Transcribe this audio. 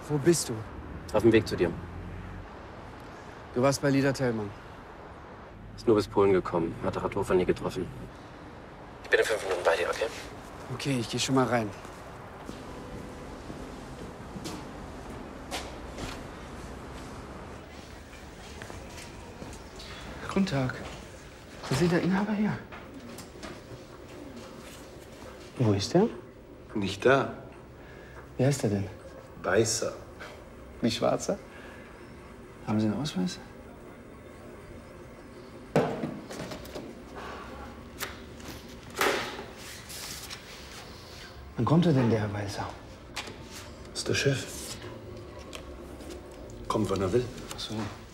Wo bist du? Auf dem Weg zu dir. Du warst bei Lida Tellmann. Ist nur bis Polen gekommen. Hat Radhofer nie getroffen. Ich bin in 5 Minuten bei dir, okay? Okay, ich gehe schon mal rein. Guten Tag. Wo ist der Inhaber hier? Wo ist der? Nicht da. Wer ist der denn? Weißer. Nicht Schwarzer? Haben Sie einen Ausweis? Wann kommt er denn, der Herr Weißer? Das ist der Chef. Kommt, wann er will. Ach so.